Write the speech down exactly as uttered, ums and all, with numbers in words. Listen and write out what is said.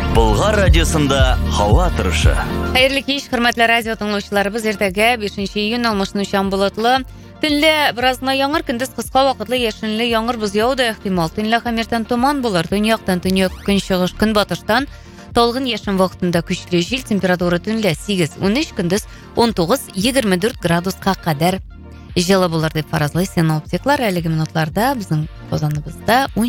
Болгар радиосында һава торышы. Хәерле кич, хөрмәтле радио тыңлаучыларыбыз, иртәгә бишенче июнь алмашны чамбулатлы. Төнлә беразна яңгыр, көндез кыска вакытлы яшенле яңгыр боз яуды ихтимал. Төнлә хәмиртан туман булыр. Төньяктан төньяк көнчыгыш, көнбатыштан талгын яшен вакытында көчле җил, температура төнлә сигез унөч, көндез он тугыз егерме дүрт градуска кадәр җылы булыр дип фаразлый синоптиклар. Әлеге минутларда безнең Казаныбызда